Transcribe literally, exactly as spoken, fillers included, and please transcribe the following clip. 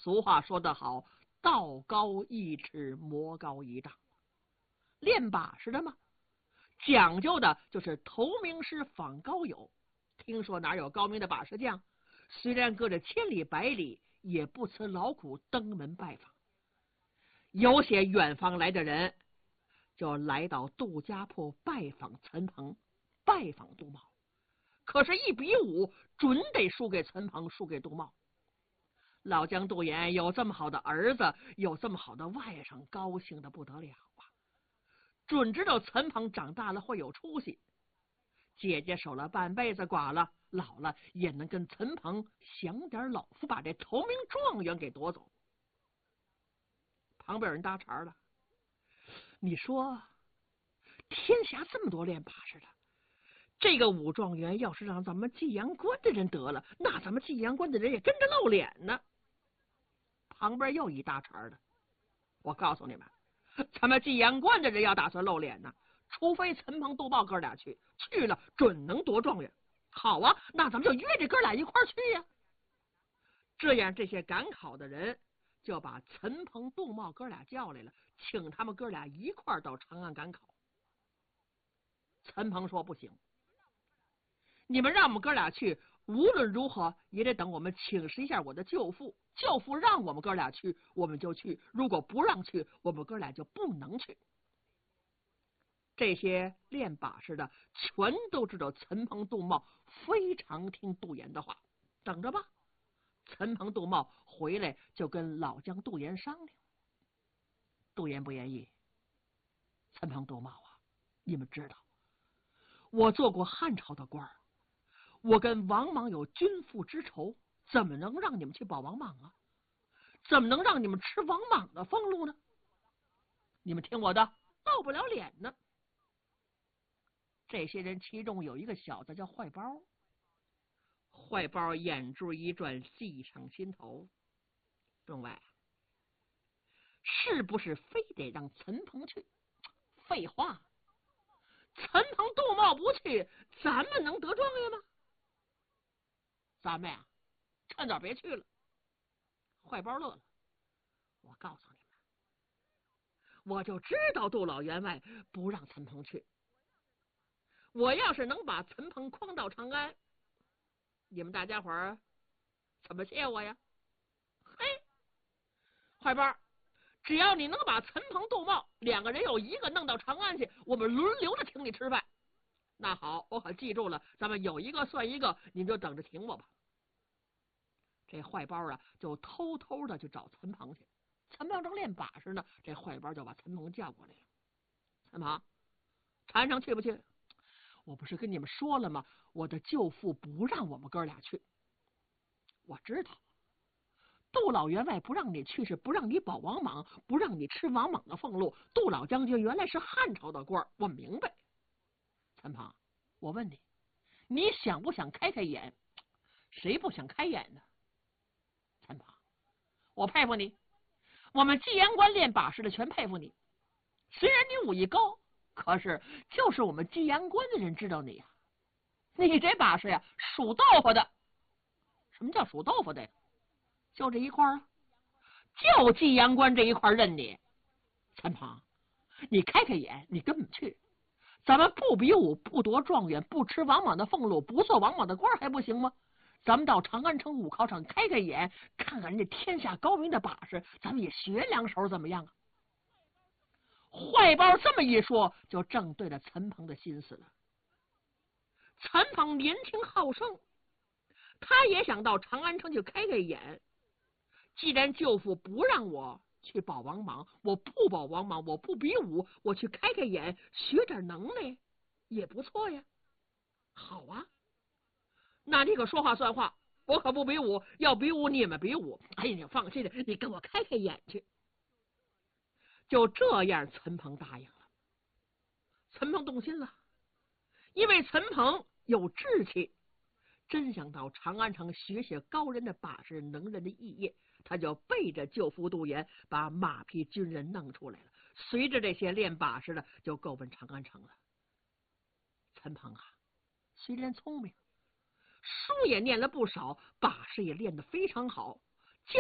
俗话说得好，道高一尺，魔高一丈。练把式的嘛，讲究的就是投名师访高友。听说哪有高明的把式匠，虽然隔着千里百里，也不辞劳苦登门拜访。有些远方来的人就来到杜家铺拜访陈鹏，拜访杜茂。可是，一比武准得输给陈鹏，输给杜茂。老江杜岩有这么好的儿子，有这么好的外甥，高兴的不得了啊！准知道陈鹏长大了会有出息，姐姐守了半辈子寡了，老了也能跟陈鹏享点老福，把这头名状元给夺走。旁边人搭茬了，你说天下这么多练把式的，这个武状元要是让咱们济阳关的人得了，那咱们济阳关的人也跟着露脸呢。旁边又一搭茬的，我告诉你们，咱们济阳关的人要打算露脸呢，除非陈鹏、杜茂哥俩去，去了准能夺状元。好啊，那咱们就约这哥俩一块去呀、啊。这样，这些赶考的人就把陈鹏、杜茂哥俩叫来了，请他们哥俩一块到长安赶考。陈鹏说不行，你们让我们哥俩去，无论如何也得等我们请示一下我的舅父，舅父让我们哥俩去，我们就去；如果不让去，我们哥俩就不能去。这些练把式的全都知道陈鹏、杜茂非常听杜岩的话，等着吧。陈鹏、杜茂回来就跟老江杜岩商量。杜岩不愿意。陈鹏、杜茂啊，你们知道，我做过汉朝的官儿，我跟王莽有君父之仇，怎么能让你们去保王莽啊？怎么能让你们吃王莽的俸禄呢？你们听我的，露不了脸呢。这些人其中有一个小子叫坏包，坏包眼珠一转，计上心头。众位，是不是非得让陈鹏去？废话，陈鹏、杜茂不去，咱们能得状元吗？咱们呀，趁早别去了。坏包乐了，我告诉你们，我就知道杜老员外不让陈鹏去。我要是能把陈鹏诓到长安，你们大家伙儿怎么谢我呀？嘿，坏包，只要你能把陈鹏、杜茂两个人有一个弄到长安去，我们轮流着请你吃饭。那好，我可记住了，咱们有一个算一个，你们就等着请我吧。这坏包啊，就偷偷的去找陈鹏去。陈鹏正练把式呢，这坏包就把陈鹏叫过来了。陈鹏，缠上去不去？我不是跟你们说了吗？我的舅父不让我们哥俩去。我知道，杜老员外不让你去，是不让你保王莽，不让你吃王莽的俸禄。杜老将军原来是汉朝的官，我明白。陈鹏，我问你，你想不想开开眼？谁不想开眼呢？陈鹏，我佩服你，我们济阳关练把式的全佩服你。虽然你武艺高，可是就是我们济阳关的人知道你呀、啊，你这把式呀，数豆腐的。什么叫数豆腐的呀？就这一块啊，就济阳关这一块认你。陈鹏，你开开眼，你跟我们去。咱们不比武，不夺状元，不吃王莽的俸禄，不做王莽的官还不行吗？咱们到长安城武考场开开眼，看看人家天下高明的把式，咱们也学两手怎么样啊？坏包这么一说，就正对着陈鹏的心思了。陈鹏年轻好胜，他也想到长安城去开开眼。既然舅父不让我去保王莽，我不保王莽，我不比武，我去开开眼，学点能耐也不错呀。好啊，那你可说话算话，我可不比武，要比武你们比武。哎呀，你放心的，你跟我开开眼去。就这样，陈鹏答应了。陈鹏动心了，因为陈鹏有志气，真想到长安城学学高人的把式，能人的艺业。他就背着舅父杜岩，把马匹军人弄出来了，随着这些练把式的就够奔长安城了。陈鹏啊，虽然聪明，书也念了不少，把式也练得非常好，